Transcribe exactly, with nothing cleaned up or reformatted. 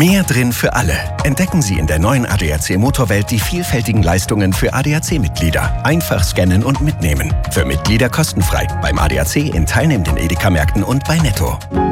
Mehr drin für alle. Entdecken Sie in der neuen A D A C Motorwelt die vielfältigen Leistungen für A D A C-Mitglieder. Einfach scannen und mitnehmen. Für Mitglieder kostenfrei. Beim A D A C in teilnehmenden Edeka-Märkten und bei Netto.